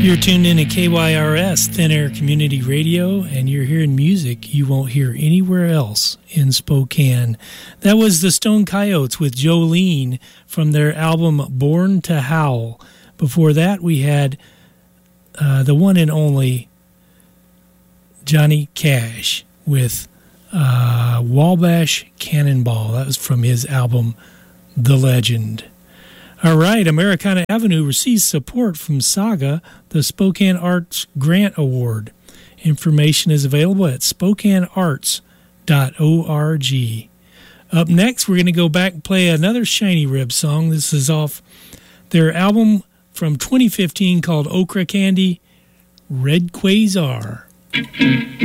You're tuned in to KYRS, Thin Air Community Radio, and you're hearing music you won't hear anywhere else in Spokane. That was the Stone Coyotes with Jolene from their album Born to Howl. Before that, we had the one and only Johnny Cash with Wabash Cannonball. That was from his album The Legend. All right, Americana Avenue receives support from Saga, the Spokane Arts Grant Award. Information is available at spokanearts.org. Up next, we're going to go back and play another Shiny Rib song. This is off their album from 2015 called Okra Candy, Red Quasar.